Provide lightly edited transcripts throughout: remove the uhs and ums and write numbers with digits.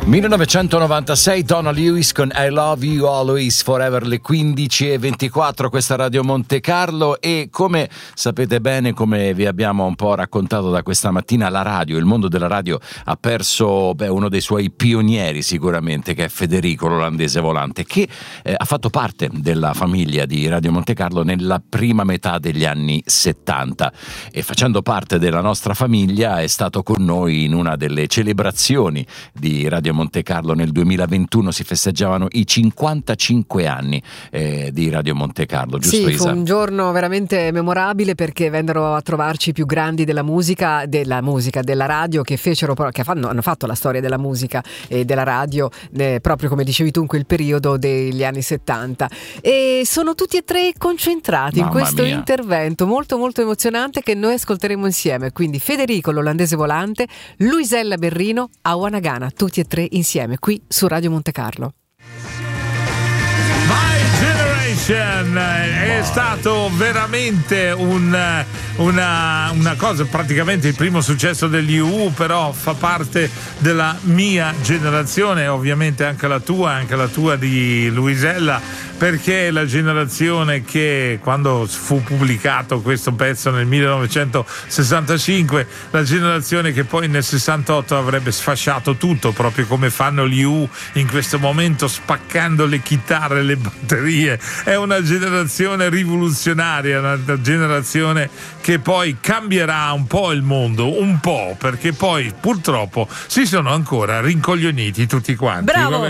1996, Donna Lewis con I Love You Always Forever, le 15:24, questa Radio Monte Carlo. E come sapete bene, come vi abbiamo un po' raccontato da questa mattina, la radio, il mondo della radio ha perso uno dei suoi pionieri sicuramente, che è Federico l'olandese volante, che ha fatto parte della famiglia di Radio Monte Carlo nella prima metà degli anni 70 e, facendo parte della nostra famiglia, è stato con noi in una delle celebrazioni di Radio Monte Carlo. Nel 2021 si festeggiavano i 55 anni di Radio Monte Carlo, giusto? Sì, Isa? fu un giorno veramente memorabile, perché vennero a trovarci i più grandi della musica, della radio, che hanno fatto la storia della musica e della radio proprio come dicevi tu in quel periodo degli anni 70, e sono tutti e tre concentrati in questo intervento molto molto emozionante che noi ascolteremo insieme. Quindi Federico l'olandese volante, Luisella Berrino, Awana Gana, tutti e tre insieme qui su Radio Monte Carlo. My Generation è stato veramente una cosa, praticamente il primo successo degli U, però fa parte della mia generazione, ovviamente anche la tua di Luisella, perché è la generazione che, quando fu pubblicato questo pezzo nel 1965, la generazione che poi nel 68 avrebbe sfasciato tutto, proprio come fanno gli U in questo momento, spaccando le chitarre, le batterie. È una generazione rivoluzionaria, una generazione che poi cambierà un po' il mondo, un po', perché poi purtroppo si sono ancora rincoglioniti tutti quanti. Bravo.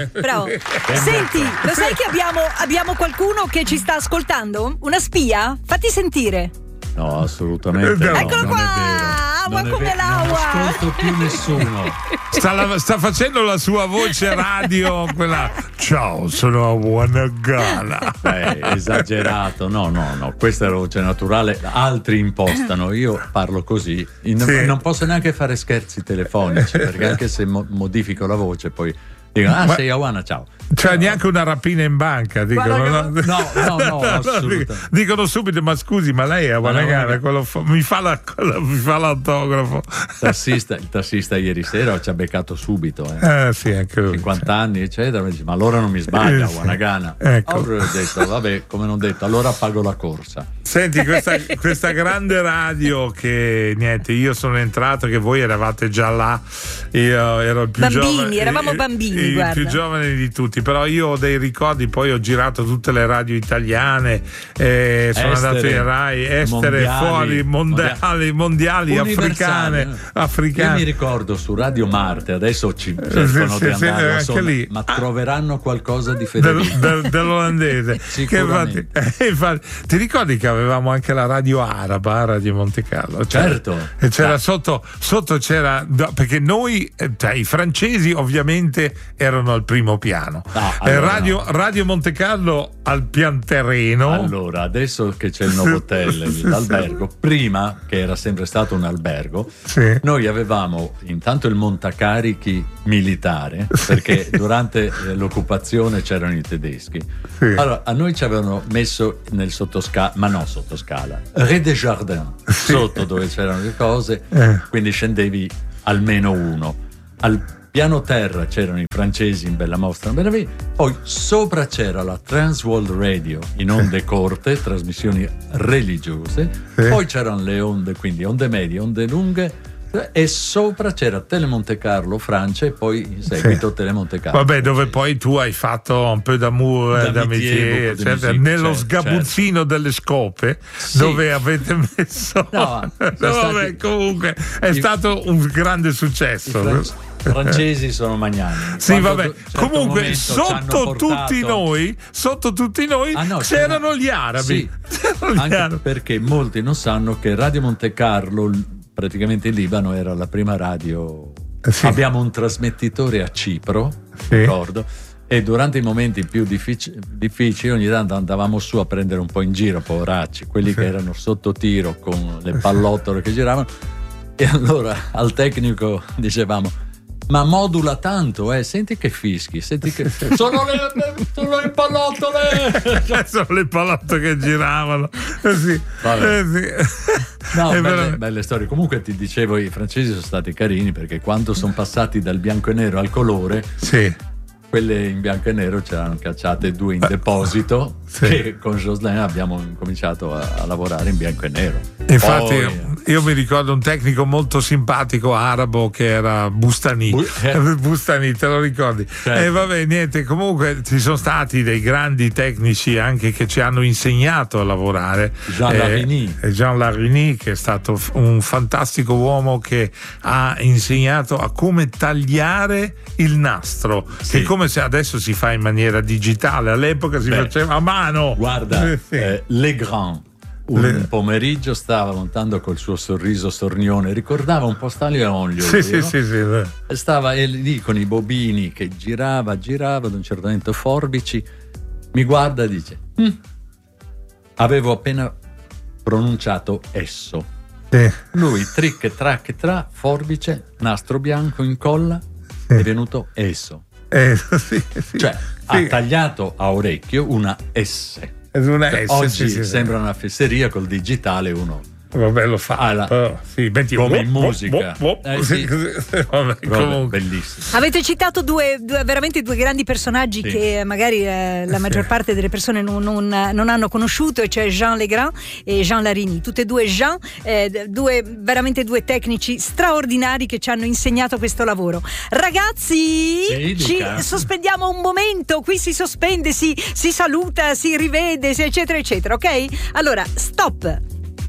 Senti, lo sai che abbiamo qualcuno che ci sta ascoltando? Una spia? Fatti sentire. No, assolutamente no. Eccolo qua! Acqua come l'acqua! Non ascolto più nessuno. Sta facendo la sua voce radio, quella ciao, sono Awana Gana. Esagerato, no, questa è la voce naturale, altri impostano, io parlo così, non posso neanche fare scherzi telefonici, perché anche se modifico la voce poi dicono sei Awana, ciao. Cioè neanche una rapina in banca, dicono. No, assolutamente. Dicono subito, ma scusi, ma lei è Awana Gana, mi fa l'autografo. Il tassista ieri sera ci ha beccato subito. Sì, anche lui. 50 anni, eccetera. Mi dice, ma allora non mi sbaglia, Awana Gana. Ecco. Allora ho detto, vabbè, come non detto, allora pago la corsa. Senti, questa grande radio che, niente, io sono entrato, che voi eravate già là, io ero il più giovane. Eravamo bambini, il più giovane di tutti, però io ho dei ricordi, poi ho girato tutte le radio italiane, sono andato in Rai, estere, fuori, mondiali, africane. Io mi ricordo su Radio Marte, adesso ci cercano di andare anche lì, ma troveranno qualcosa di Federico dell'olandese. Sicuramente. Infatti, ti ricordi che avevamo anche la radio araba, Radio Monte Carlo? Certo. E c'era sotto c'era, perché noi, i francesi ovviamente erano al primo piano. Radio Monte Carlo al pian terreno. Allora, adesso che c'è il nuovo hotel, l'albergo, prima che era sempre stato un albergo, noi avevamo intanto il montacarichi militare, perché durante l'occupazione c'erano i tedeschi. Allora, a noi ci avevano messo nel sottoscala, ma no sottoscala, Rue des Jardins, sotto dove c'erano le cose, quindi scendevi almeno uno. Al piano terra c'erano i francesi in bella mostra, poi sopra c'era la Transworld Radio in onde corte, trasmissioni religiose, poi c'erano le onde, quindi onde medie, onde lunghe, e sopra c'era Telemonte Carlo Francia e poi in seguito Telemonte Carlo. Vabbè, dove poi tu hai fatto un po' d'amour, d'amitié, eccetera, nello sgabuzzino delle scope, dove avete messo. Comunque è stato un grande successo. Francesi sono magnani. Sì, vabbè. Comunque sotto tutti noi c'erano gli arabi. Anche perché molti non sanno che Radio Monte Carlo, praticamente in Libano, era la prima radio. Abbiamo un trasmettitore a Cipro, ricordo, e durante i momenti più difficili ogni tanto andavamo su a prendere un po' in giro, poveracci, quelli che erano sotto tiro con le pallottole che giravano, e allora al tecnico dicevamo: ma modula tanto, senti che fischi, senti che sono le pallottole. Sono le pallottole che giravano. Sì. No, belle storie. Comunque ti dicevo, i francesi sono stati carini, perché quando sono passati dal bianco e nero al colore, quelle in bianco e nero c'erano cacciate 2 in deposito, che con Jocelyn abbiamo cominciato a lavorare in bianco e nero. Infatti io mi ricordo un tecnico molto simpatico arabo che era Bustani. Bustani, te lo ricordi? Certo. E vabbè, niente, comunque ci sono stati dei grandi tecnici anche che ci hanno insegnato a lavorare. Jean Larigny, che è stato un fantastico uomo che ha insegnato a come tagliare il nastro, che come se adesso si fa in maniera digitale, all'epoca si faceva a mano. Guarda, Legrand un pomeriggio stava montando col suo sorriso sornione, ricordava un po' Stanley Onlio. Stava lì con i bobini che girava ad un certo momento forbici, mi guarda e dice avevo appena pronunciato esso. Lui tric trac tra, forbice, nastro bianco, incolla, è venuto esso. Cioè ha tagliato a orecchio una S. Oggi sembra una fesseria, col digitale uno vabbè lo fa come in musica. Vabbè, bellissimo. Avete citato veramente due grandi personaggi che magari la maggior parte delle persone non hanno conosciuto, e cioè Jean Legrand e Jean Larigny, tutte e due Jean, veramente due tecnici straordinari che ci hanno insegnato questo lavoro. Ragazzi, ci sospendiamo un momento, qui si sospende, si saluta, si rivede, eccetera eccetera, ok? Allora stop.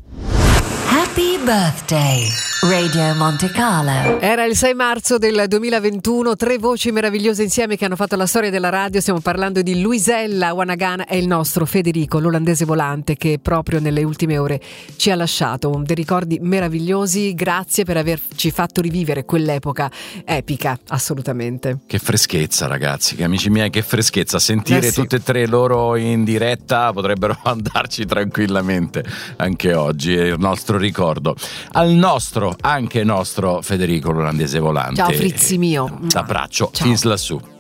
Happy Birthday Radio Monte Carlo. Era il 6 marzo del 2021, 3 voci meravigliose insieme che hanno fatto la storia della radio. Stiamo parlando di Luisella Wanagana e il nostro Federico, l'olandese volante, che proprio nelle ultime ore ci ha lasciato. Dei ricordi meravigliosi, grazie per averci fatto rivivere quell'epoca epica, assolutamente. Che freschezza, ragazzi, amici miei, che freschezza sentire tutte e tre loro in diretta. Potrebbero andarci tranquillamente anche oggi, è il nostro ricordo anche nostro Federico, l'olandese volante. Ciao Frizzi mio, t'abbraccio, fins lassù.